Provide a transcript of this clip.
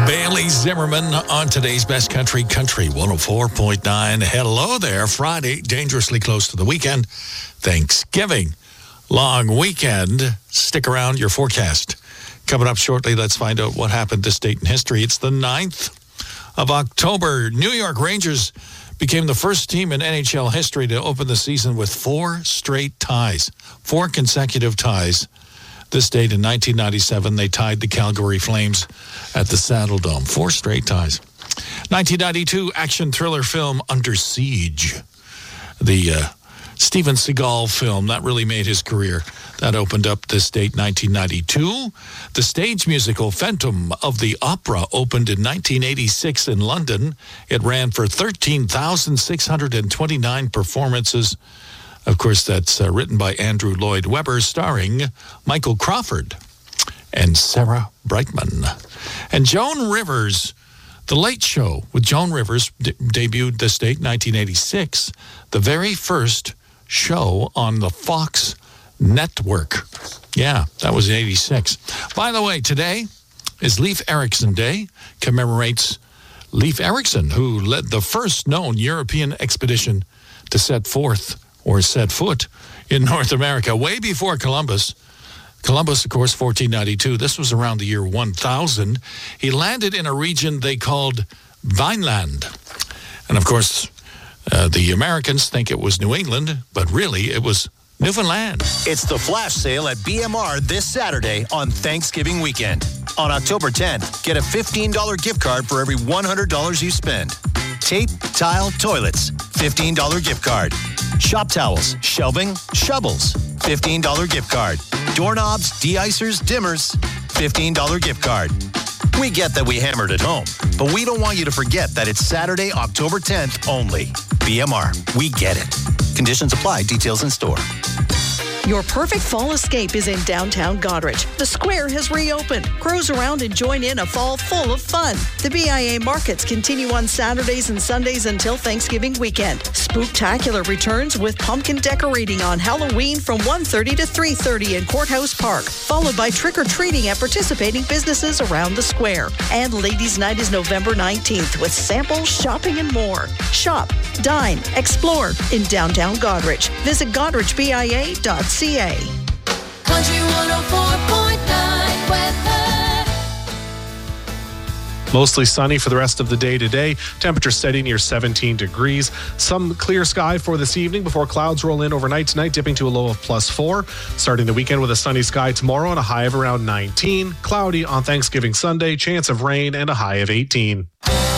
Bailey Zimmerman on today's Best Country 104.9. Hello there. Friday, dangerously close to the weekend. Thanksgiving. Long weekend. Stick around, your forecast. Coming up shortly, let's find out what happened this date in history. It's the 9th of October. New York Rangers became the first team in NHL history to open the season with 4 straight ties. 4 consecutive ties. This date in 1997, they tied the Calgary Flames at the Saddle Dome. 4 straight ties. 1992 action thriller film Under Siege. The Steven Seagal film that really made his career. That opened up this date, 1992. The stage musical Phantom of the Opera opened in 1986 in London. It ran for 13,629 performances. Of course, that's written by Andrew Lloyd Webber, starring Michael Crawford and Sarah Brightman. And Joan Rivers, The Late Show with Joan Rivers debuted this date, 1986, the very first show on the Fox network. Yeah, that was in 86. By the way, today is Leif Erikson Day, commemorates Leif Erikson, who led the first known European expedition to set foot in North America, way before Columbus. Columbus, of course, 1492. This was around the year 1000. He landed in a region they called Vineland. And, of course, the Americans think it was New England, but really it was Newfoundland. It's the flash sale at BMR this Saturday on Thanksgiving weekend. On October 10th, get a $15 gift card for every $100 you spend. Tape, tile, toilets, $15 gift card. Shop towels, shelving, shovels, $15 gift card. Doorknobs, de-icers, dimmers, $15 gift card. We get that we hammered at home, but we don't want you to forget that it's Saturday, October 10th only. BMR, we get it. Conditions apply. Details in store. Your perfect fall escape is in downtown Goderich. The square has reopened. Cruise around and join in a fall full of fun. The BIA markets continue on Saturdays and Sundays until Thanksgiving weekend. Spooktacular returns with pumpkin decorating on Halloween from 1:30 to 3:30 in Courthouse Park, followed by trick-or-treating at participating businesses around the square. And Ladies' Night is November 19th with samples, shopping, and more. Shop, dine, explore in downtown Goderich. Visit goderichbia.ca. Country 104.9 weather. Mostly sunny for the rest of the day today. Temperature steady near 17 degrees. Some clear sky for this evening before clouds roll in overnight tonight, dipping to a low of +4. Starting the weekend with a sunny sky tomorrow and a high of around 19. Cloudy on Thanksgiving Sunday, chance of rain and a high of 18.